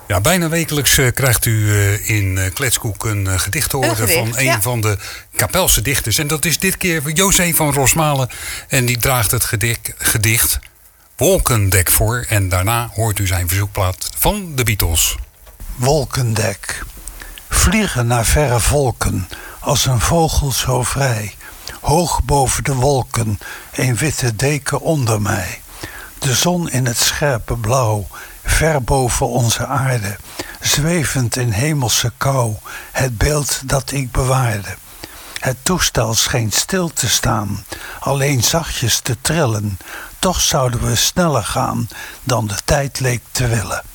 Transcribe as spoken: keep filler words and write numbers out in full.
Ja, bijna wekelijks uh, krijgt u uh, in uh, Kletskoek een uh, gedicht te horen een gedicht, van een ja. van de Kapelse dichters. En dat is dit keer José van Rosmalen. En die draagt het gedicht, gedicht Wolkendek voor. En daarna hoort u zijn verzoekplaat van de Beatles. Wolkendek. Vliegen naar verre volken, als een vogel zo vrij. Hoog boven de wolken, een witte deken onder mij. De zon in het scherpe blauw, ver boven onze aarde. Zwevend in hemelse kou, het beeld dat ik bewaarde. Het toestel scheen stil te staan, alleen zachtjes te trillen. Toch zouden we sneller gaan dan de tijd leek te willen.